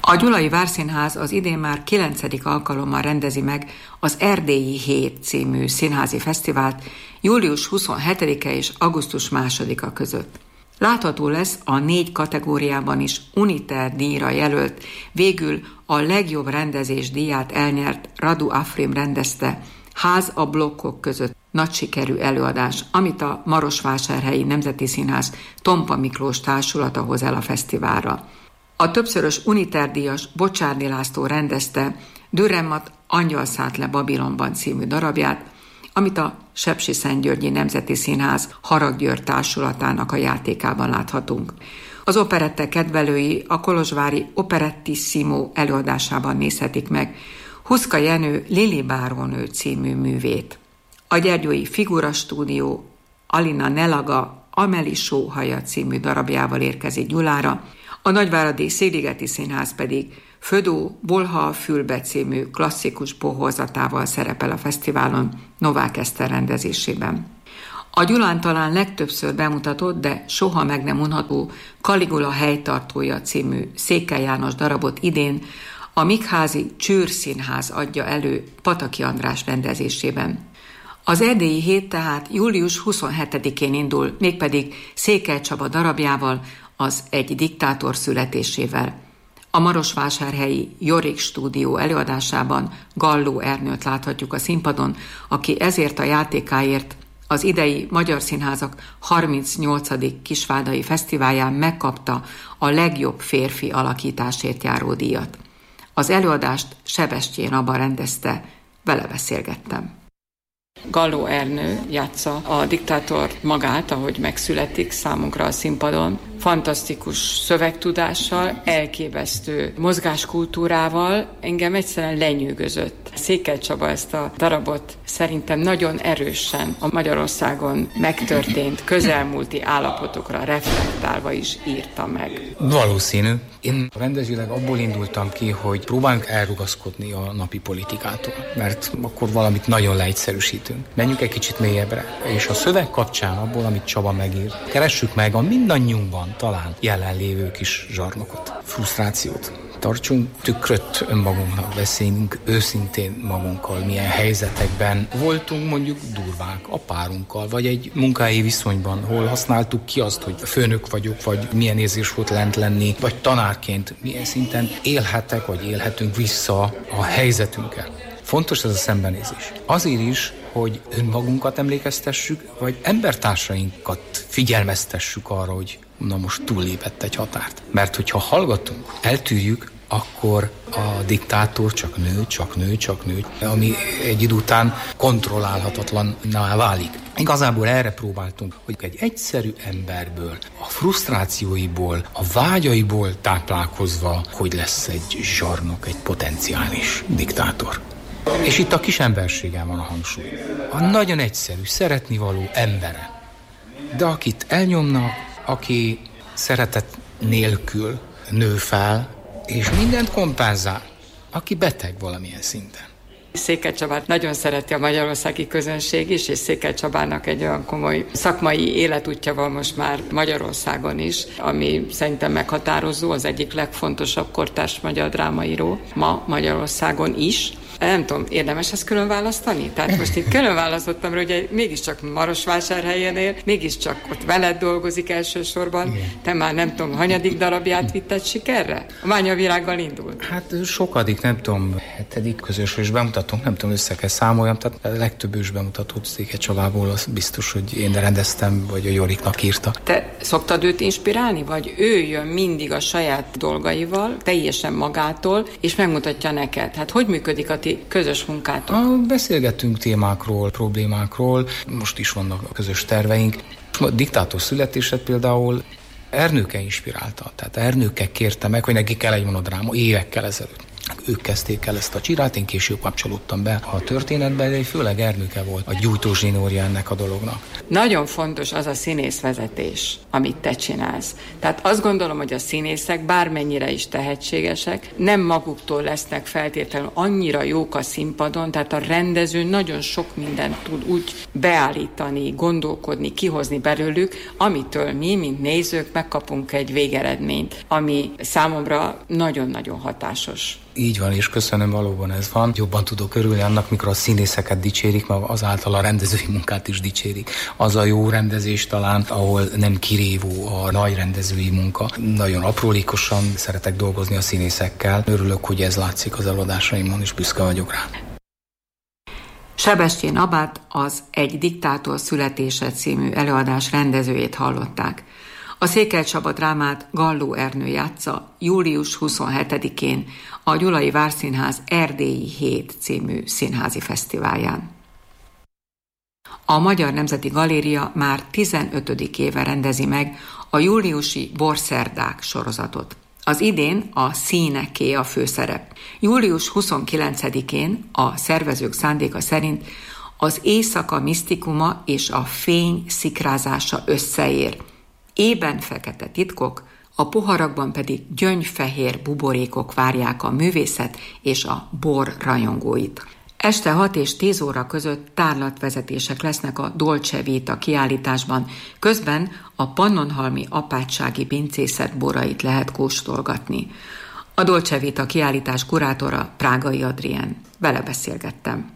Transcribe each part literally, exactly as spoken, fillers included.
A Gyulai Várszínház az idén már kilencedik alkalommal rendezi meg az Erdélyi Hét című színházi fesztivált július huszonhetedike és augusztus másodika között. Látható lesz a négy kategóriában is Uniter díjra jelölt, végül a legjobb rendezés díját elnyert Radu Afrim rendezte Ház a blokkok között nagy sikerű előadás, amit a Marosvásárhelyi Nemzeti Színház Tompa Miklós társulata hoz el a fesztiválra. A többszörös Uniter díjas Bocsárdi László rendezte Dürrenmatt Angyal szállt le Babilonban című darabját, amit a Sepsiszentgyörgyi Nemzeti Színház Harag György társulatának a játékában láthatunk. Az operette kedvelői a kolozsvári Operettissimo előadásában nézhetik meg Huszka Jenő Lili bárónő című művét. A Gyergyói Figura Stúdió Alina Nelaga Ameli Sóhaja című darabjával érkezik Gyulára, a Nagyváradi Széligeti Színház pedig Födó Bolha a fülbe című klasszikus bohózatával szerepel a fesztiválon Novák Eszter rendezésében. A Gyulán talán legtöbbször bemutatott, de soha meg nem unható Kaligula helytartója című Székely János darabot idén a Mikházi Csőrszínház adja elő Pataki András rendezésében. Az Erdélyi Hét tehát július huszonhetedikén indul, mégpedig Székely Csaba darabjával, az Egy diktátor születésével. A Marosvásárhelyi Jorik stúdió előadásában Galló Ernőt láthatjuk a színpadon, aki ezért a játékáért az idei Magyar Színházak harmincnyolcadik Kisvádai Fesztiválján megkapta a legjobb férfi alakításért járó díjat. Az előadást Sebestyén Aba rendezte, vele beszélgettem. Galló Ernő játsza a diktátor magát, ahogy megszületik számunkra a színpadon. Fantasztikus szövegtudással, elképesztő mozgáskultúrával, engem egyszerűen lenyűgözött. Székely Csaba ezt a darabot szerintem nagyon erősen a Magyarországon megtörtént közelmúlti állapotokra reflektálva is írta meg. Valószínű. Én rendezileg abból indultam ki, hogy próbálunk elrugaszkodni a napi politikától, mert akkor valamit nagyon leegyszerűsítünk. Menjünk egy kicsit mélyebbre, és a szöveg kapcsán abból, amit Csaba megír, keressük meg a mindannyiunkban talán jelenlévő kis zsarnokot, frusztrációt. Tartsunk tükröt önmagunknak, beszéljünk őszintén magunkkal, milyen helyzetekben voltunk mondjuk durvák a párunkkal, vagy egy munkahelyi viszonyban, hol használtuk ki azt, hogy főnök vagyok, vagy milyen érzés volt lent lenni, vagy tanárként milyen szinten élhetek, vagy élhetünk vissza a helyzetünkkel. Fontos ez a szembenézés. Azért is, hogy önmagunkat emlékeztessük, vagy embertársainkat figyelmeztessük arra, hogy na most túllépett egy határt. Mert hogyha hallgatunk, eltűrjük, akkor a diktátor csak nő, csak nő, csak nő, ami egy idő után kontrollálhatatlanná válik. Igazából erre próbáltunk, hogy egy egyszerű emberből, a frusztrációiból, a vágyaiból táplálkozva, hogy lesz egy zsarnok, egy potenciális diktátor. És itt a kis emberségen van a hangsúly. A nagyon egyszerű, szeretnivaló embere. De akit elnyomnak, aki szeretet nélkül nő fel, és mindent kompenzál, aki beteg valamilyen szinten. Székely Csabát nagyon szereti a magyarországi közönség is, és Székely Csabának egy olyan komoly szakmai életútja van most már Magyarországon is, ami szerintem meghatározó, az egyik legfontosabb kortárs magyar drámaíró ma Magyarországon is. Nem tudom, érdemes ezt külön választani? Tehát most itt külön választottam, hogy ugye mégiscsak Marosvásárhelyen él, mégiscsak ott veled dolgozik elsősorban. Igen. Te már nem tudom, hanyadik darabját vitted sikerre? A Mányavirággal indul. Hát sokadik, nem tudom, hetedik közös és bemutatunk, nem tudom, össze kell számoljam, tehát a legtöbb ős bemutatót Székely Csabából, az biztos, hogy én rendeztem, vagy a Joriknak írta. Te szoktad őt inspirálni, vagy ő jön mindig a saját dolgaival, teljesen magától, és megmutatja neked? Hát hogy működik a közös munkátok? A, beszélgetünk témákról, problémákról, most is vannak a közös terveink. A diktátor születését például Ernőke inspirálta, tehát Ernőke kérte meg, hogy neki kell egy monodráma évekkel ezelőtt. ők kezdték el ezt a csirát, én később kapcsolódtam be a történetbe, de főleg Ernőke volt a gyújtózsinórja ennek a dolognak. Nagyon fontos az a színészvezetés, amit te csinálsz. Tehát azt gondolom, hogy a színészek bármennyire is tehetségesek, nem maguktól lesznek feltétlenül annyira jók a színpadon, tehát a rendező nagyon sok mindent tud úgy beállítani, gondolkodni, kihozni belőlük, amitől mi, mint nézők megkapunk egy végeredményt, ami számomra nagyon-nagyon hatásos. Így van, és köszönöm, valóban ez van. Jobban tudok örülni annak, mikor a színészeket dicsérik, mert azáltal a rendezői munkát is dicsérik. Az a jó rendezés talán, ahol nem kirívó a nagy rendezői munka. Nagyon aprólékosan szeretek dolgozni a színészekkel. Örülök, hogy ez látszik az előadásaimon, és büszke vagyok rá. Sebestyén Abát, az Egy diktátor születése című előadás rendezőjét hallották. A Székely Csaba drámát Galló Ernő játsza július huszonhetedikén a Gyulai Várszínház Erdélyi Hét című színházi fesztiválján. A Magyar Nemzeti Galéria már tizenötödik éve rendezi meg a júliusi Borszerdák sorozatot. Az idén a színeké a főszerep. július huszonkilencedikén a szervezők szándéka szerint az éjszaka misztikuma és a fény szikrázása összeér. Ében fekete titkok, a poharakban pedig gyöngyfehér buborékok várják a művészet és a bor rajongóit. Este hat és tíz óra között tárlatvezetések lesznek a Dolce Vita kiállításban, közben a pannonhalmi apátsági pincészet borait lehet kóstolgatni. A Dolce Vita kiállítás kurátora Prágai Adrien. Vele beszélgettem.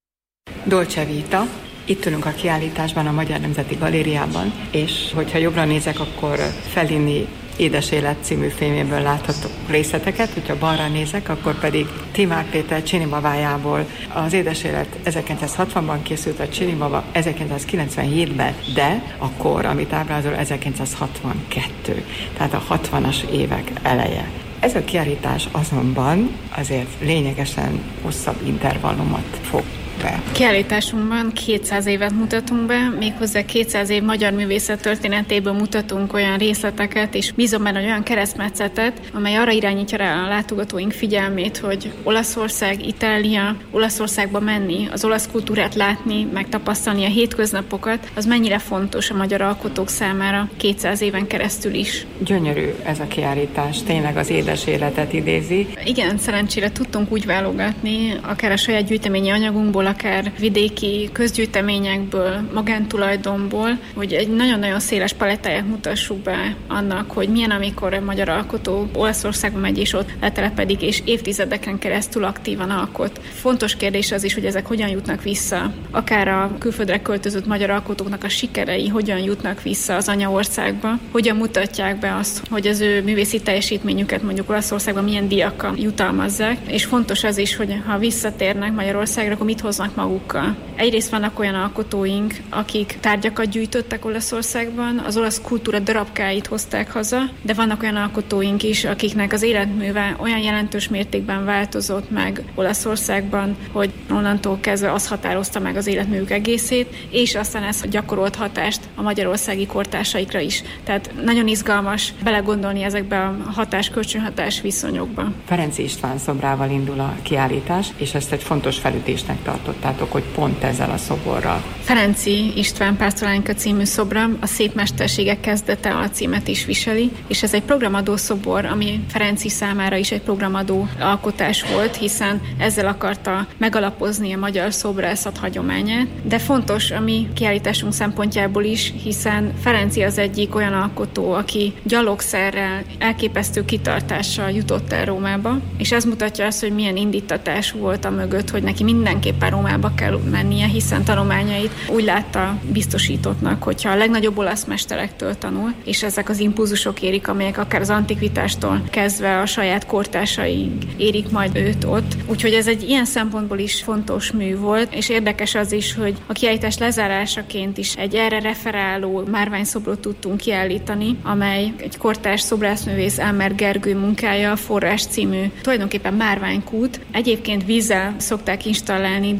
Dolce Vita. Itt ülünk a kiállításban, a Magyar Nemzeti Galériában, és hogyha jobbra nézek, akkor Fellini Édes élet című filméből láthatok részleteket, hogyha balra nézek, akkor pedig Timár Péter Csinibabájából. Az Édes élet ezerkilencszázhatvanban készült, a Csinibaba ezerkilencszázkilencvenhétben, de a kor, amit ábrázol, ezerkilencszázhatvankettő, tehát a hatvanas évek eleje. Ez a kiállítás azonban azért lényegesen hosszabb intervallumot fog be. Kiállításunkban kétszáz évet mutatunk be, méghozzá kétszáz év magyar művészet történetéből mutatunk olyan részleteket, és bízom benne, olyan keresztmetszetet, amely arra irányítja rá a látogatóink figyelmét, hogy Olaszország, Itália, Olaszországba menni, az olasz kultúrát látni, megtapasztalni a hétköznapokat, az mennyire fontos a magyar alkotók számára kétszáz éven keresztül is. Gyönyörű ez a kiállítás, tényleg az édes életet idézi. Igen, szerencsére tudtunk úgy válogatni, akár a saját gyűjteményi anyagunkból, akár vidéki közgyűjteményekből, magántulajdonból, hogy egy nagyon-nagyon széles palettáját mutassuk be annak, hogy milyen, amikor a magyar alkotó Olaszországba megy és ott letelepedik, és évtizedeken keresztül aktívan alkot. Fontos kérdés az is, hogy ezek hogyan jutnak vissza. Akár a külföldre költözött magyar alkotóknak a sikerei hogyan jutnak vissza az anyaországba, hogyan mutatják be azt, hogy az ő művészi teljesítményüket mondjuk Olaszországban milyen díjakkal jutalmazzák, és fontos az is, hogy ha visszatérnek Magyarországra, akkor mit hoznak magukkal. Egyrészt vannak olyan alkotóink, akik tárgyakat gyűjtöttek Olaszországban, az olasz kultúra darabkáit hozták haza, de vannak olyan alkotóink is, akiknek az életműve olyan jelentős mértékben változott meg Olaszországban, hogy onnantól kezdve az határozta meg az életművük egészét, és aztán ez gyakorolt hatást a magyarországi kortársaikra is. Tehát nagyon izgalmas belegondolni ezekbe a hatás-kölcsönhatás viszonyokba. Ferenczy István szobrával indul a kiállítás, és ezt egy fontos felütésnek tartottátok, hogy pont ezzel a szoborral. Ferenczy István Pásztorálynka című szobra a Szép mesterségek kezdete alcímet is viseli, és ez egy programadó szobor, ami Ferenczy számára is egy programadó alkotás volt, hiszen ezzel akarta megalapozni a magyar szobrászat hagyományát, de fontos a mi kiállításunk szempontjából is, hiszen Ferenczy az egyik olyan alkotó, aki gyalogszerrel, elképesztő kitartással jutott el Rómába, és ez mutatja azt, hogy milyen indítatás volt a mögött, hogy neki mindenképpen Rómába kell mennie, hiszen tanulmányait úgy látta biztosítottnak, hogyha a legnagyobb olasz mesterektől tanul, és ezek az impulzusok érik, amelyek akár az antikvitástól kezdve a saját kortársaig érik majd őt ott. Úgyhogy ez egy ilyen szempontból is fontos mű volt, és érdekes az is, hogy a kiállítás lezárásaként is egy erre referáló márványszobrot tudtunk kiállítani, amely egy kortárs szobrászművész Elmer Gergő munkája, a Forrás című, tulajdonképpen márványkút. Egyébként vízzel szokták installálni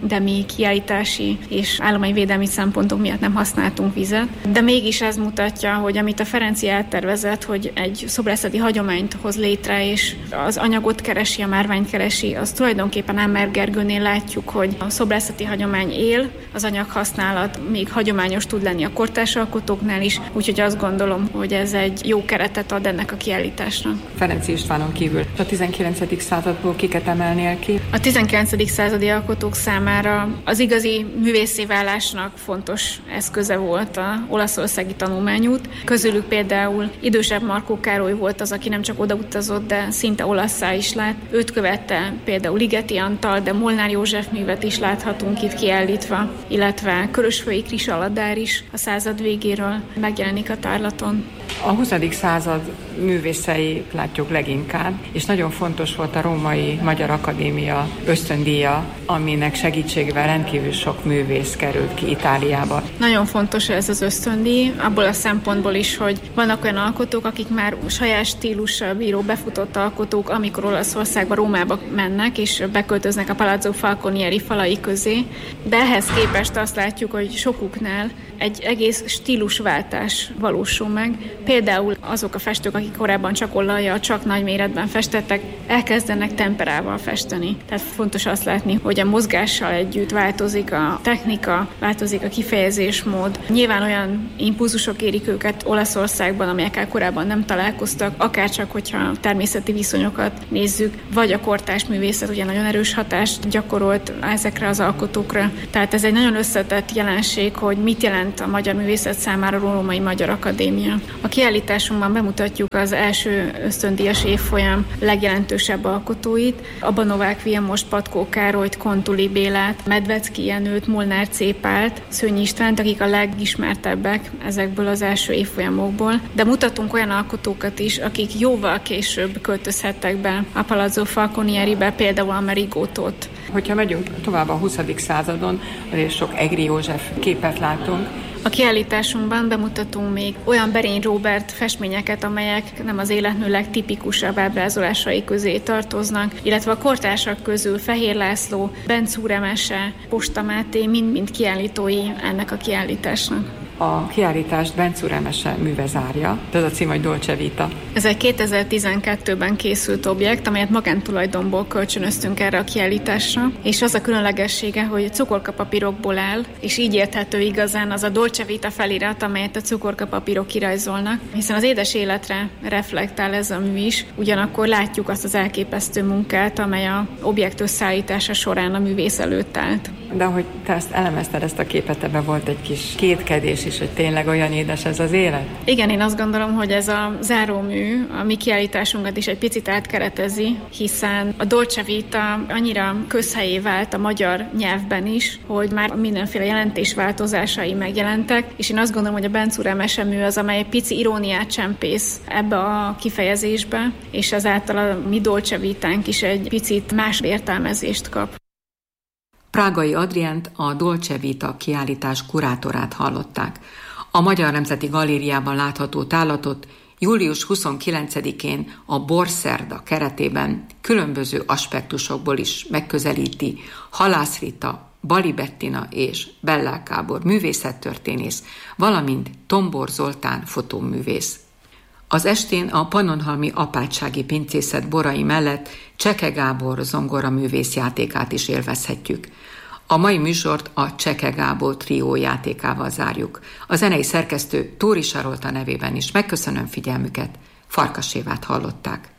de mi kiállítási és állományvédelmi szempontok miatt nem használtunk vizet. De mégis ez mutatja, hogy amit a Ferenci eltervezett, hogy egy szobrászati hagyományt hoz létre, és az anyagot keresi, a márványt keresi, az tulajdonképpen Ámmer Gergőnél látjuk, hogy a szobrászati hagyomány él, az anyaghasználat még hagyományos tud lenni a kortárs alkotóknál is, úgyhogy azt gondolom, hogy ez egy jó keretet ad ennek a kiállításnak. Ferenc Istvánon kívül a tizenkilencedik századból kiket emelnél ki? A tizenkilencedik századi alkotók számára az igazi művészé válásnak fontos eszköze volt az olaszországi tanulmányút. Közülük például idősebb Markó Károly volt az, aki nem csak odautazott, de szinte olasszá is lett. Őt követte például Ligeti Antal, de Molnár József művet is láthatunk itt kiállítva, illetve Körösfői Kris Aladár is a század végéről megjelenik a tárlaton. A huszadik század művészei látjuk leginkább, és nagyon fontos volt a Római Magyar Akadémia ösztöndíja, aminek segítségével rendkívül sok művész került ki Itáliába. Nagyon fontos ez az ösztöndíj, abból a szempontból is, hogy vannak olyan alkotók, akik már saját stílussal bíró befutott alkotók, amikor Olaszországba, Rómába mennek, és beköltöznek a Palazzo Falconieri falai közé, de ehhez képest azt látjuk, hogy sokuknál egy egész stílusváltás valósul meg. Például azok a festők, akik korábban csak olajjal, csak nagy méretben festettek, elkezdenek temperával festeni. Tehát fontos azt látni, hogy a mozgással együtt változik a technika, változik a kifejezésmód. Nyilván olyan impulzusok érik őket Olaszországban, amelyekkel korábban nem találkoztak, akárcsak, hogyha természeti viszonyokat nézzük, vagy a kortárs művészet ugye nagyon erős hatást gyakorolt ezekre az alkotókra. Tehát ez egy nagyon összetett jelenség, hogy mit jelent a magyar művészet számára a Római Magyar Akadémia. A kiállításunkban bemutatjuk az első ösztöndíjas évfolyam legjelentősebb alkotóit, Abba Novák Vilmos, Patkó Károlyt, Kontuli Bélát, Medvecki Jenőt, Molnár Cépált, Szőnyi Istvánt, akik a legismertebbek ezekből az első évfolyamokból. De mutatunk olyan alkotókat is, akik jóval később költözhettek be a Palazzo Falconieribe, például a Merigótot. Hogyha megyünk tovább a huszadik századon, és sok Egri József képet látunk. A kiállításunkban bemutatunk még olyan Berény Róbert festményeket, amelyek nem az életmű legtipikusabb ábrázolásai közé tartoznak, illetve a kortársak közül Fehér László, Bencúr Mese, Posta Máté mind-mind kiállítói ennek a kiállításnak. A kiállítást Bencúr Emese műve zárja, ez a cím, hogy Dolce Vita. Ez egy kétezer-tizenkettőben készült objekt, amelyet magántulajdonból kölcsönöztünk erre a kiállításra, és az a különlegessége, hogy cukorkapapírokból áll, és így érthető igazán az a Dolce Vita felirat, amelyet a cukorkapapírok kirajzolnak, hiszen az édes életre reflektál ez a mű is, ugyanakkor látjuk azt az elképesztő munkát, amely a objekt összeállítása során a művész előtt állt. De ahogy te ezt elemezted, ezt a képet, ebben volt egy kis kétkedés is, hogy tényleg olyan édes ez az élet? Igen, én azt gondolom, hogy ez a zárómű a mi kiállításunkat is egy picit átkeretezi, hiszen a Dolce Vita annyira közhelyé vált a magyar nyelvben is, hogy már mindenféle jelentésváltozásai megjelentek, és én azt gondolom, hogy a Bencúr Emese mű az, amely egy pici iróniát csempész ebbe a kifejezésbe, és ezáltal a mi Dolce Vitánk is egy picit más értelmezést kap. Prágai Adriánt, a Dolce Vita kiállítás kurátorát hallották. A Magyar Nemzeti Galériában látható tárlatot július huszonkilencedikén a Borszerda keretében különböző aspektusokból is megközelíti Halász Rita, Bali Bettina és Bellák Gábor művészettörténész, valamint Tombor Zoltán fotóművész. Az estén a Pannonhalmi Apátsági Pincészet borai mellett Cseke Gábor zongoraművész játékát is élvezhetjük. A mai műsort a Cseke Gábor trió játékával zárjuk. A zenei szerkesztő Tóri Sarolta nevében is megköszönöm figyelmüket, Farkas Évát hallották.